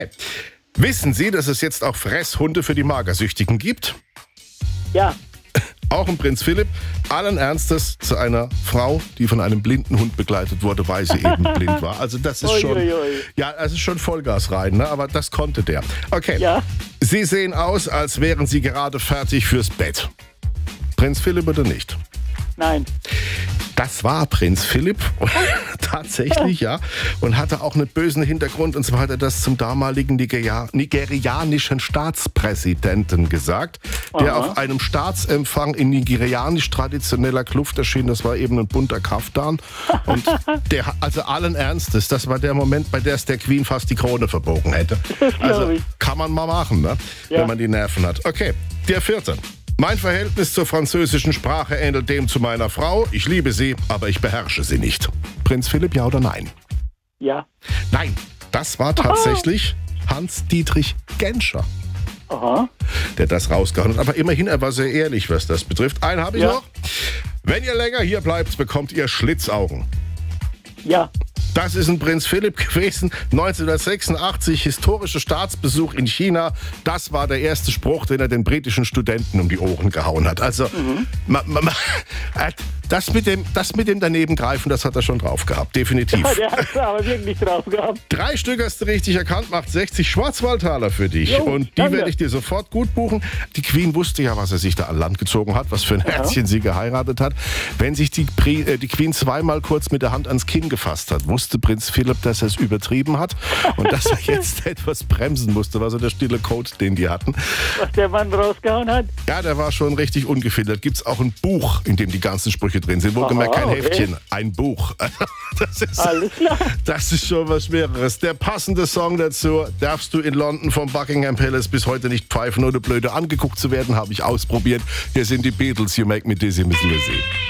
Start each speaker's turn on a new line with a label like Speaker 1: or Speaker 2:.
Speaker 1: Wissen Sie, dass es jetzt auch Fresshunde für die Magersüchtigen gibt?
Speaker 2: Ja.
Speaker 1: Auch ein Prinz Philipp, allen Ernstes zu einer Frau, die von einem blinden Hund begleitet wurde, weil sie eben blind war. Also das ist schon, ja, das ist schon Vollgas rein, ne? Aber das konnte der. Okay,
Speaker 2: Ja.
Speaker 1: Sie sehen aus, als wären Sie gerade fertig fürs Bett. Prinz Philipp oder nicht?
Speaker 2: Nein.
Speaker 1: Das war Prinz Philipp, tatsächlich, ja, und hatte auch einen bösen Hintergrund. Und zwar hat er das zum damaligen nigerianischen Staatspräsidenten gesagt, der auf einem Staatsempfang in nigerianisch traditioneller Kluft erschien. Das war eben ein bunter Kaftan. Und der, also allen Ernstes, das war der Moment, bei der es der Queen fast die Krone verbogen hätte. Also kann man mal machen, ne? Wenn man die Nerven hat. Okay, der vierte. Mein Verhältnis zur französischen Sprache ähnelt dem zu meiner Frau. Ich liebe sie, aber ich beherrsche sie nicht. Prinz Philipp, ja oder nein?
Speaker 2: Ja.
Speaker 1: Nein, das war tatsächlich Hans-Dietrich Genscher, der das rausgehauen hat. Aber immerhin, er war sehr ehrlich, was das betrifft. Einen habe ich noch. Wenn ihr länger hier bleibt, bekommt ihr Schlitzaugen.
Speaker 2: Ja.
Speaker 1: Das ist ein Prinz Philipp gewesen, 1986, historischer Staatsbesuch in China. Das war der erste Spruch, den er den britischen Studenten um die Ohren gehauen hat. Also, das mit dem Danebengreifen, das hat er schon drauf gehabt, definitiv.
Speaker 2: Ja, der hat es aber wirklich drauf gehabt.
Speaker 1: 3 Stück hast du richtig erkannt, macht 60 Schwarzwaldtaler für dich.
Speaker 2: Jo,
Speaker 1: und die werde ich dir sofort gut buchen. Die Queen wusste ja, was er sich da an Land gezogen hat, was für ein Herzchen sie geheiratet hat. Wenn sich die Queen zweimal kurz mit der Hand ans Kinn gefasst hat, wusste Prinz Philipp, dass er es übertrieben hat und dass er jetzt etwas bremsen musste. War so der stille Code, den die hatten.
Speaker 2: Was der Mann rausgehauen hat?
Speaker 1: Ja, der war schon richtig ungefiltert. Gibt es auch ein Buch, in dem die ganzen Sprüche drin sind. Wohlgemerkt kein Heftchen, ein Buch.
Speaker 2: Alles klar.
Speaker 1: Das ist schon was Schwereres. Der passende Song dazu, darfst du in London vom Buckingham Palace bis heute nicht pfeifen, ohne blöde angeguckt zu werden, habe ich ausprobiert. Hier sind die Beatles, You Make Me Dizzy, Miss Lizzy.